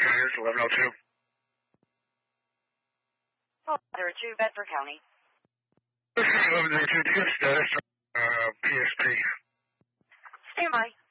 Carriers, 1102. Oh, 02, Bedford County. 1102, do you have status, PSP? Stand by.